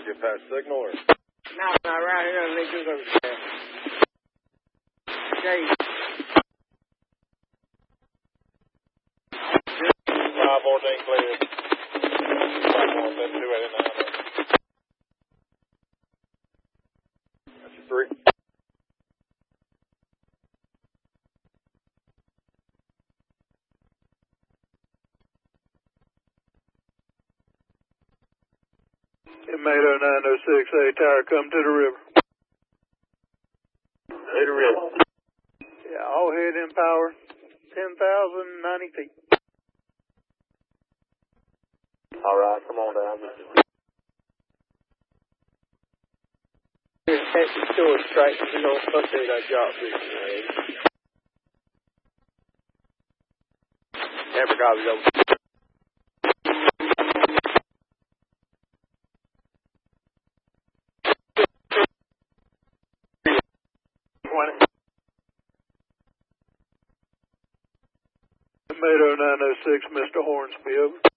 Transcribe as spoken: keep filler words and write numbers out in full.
Get past signal or? No, no, right here. Let me do those there. Okay. Five fourteen clear. Five one seven two eighty nine. That's your three. Inmate oh nine oh six, A tower, come to the river. Hey to river. Yeah, all head in power, ten thousand ninety feet. All right, come on down. Here's the store straight. We're going to update our job recently. Never got it over. Inmate oh nine oh six, Mister Hornsby, over.